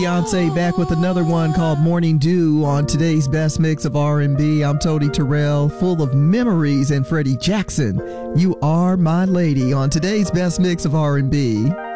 Beyonce back with another one called Morning Dew on today's best mix of R&B. I'm Tony Terrell, full of memories, and Freddie Jackson, You Are My Lady on today's best mix of R&B.